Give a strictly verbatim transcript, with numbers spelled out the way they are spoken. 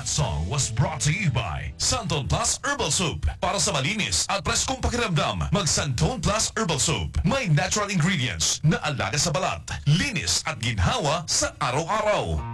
That song was brought to you by Santon Plus Herbal Soap. Para sa malinis at preskong pakiramdam, mag Santon Plus Herbal Soap. May natural ingredients na alaga sa balat, linis at ginhawa sa araw-araw.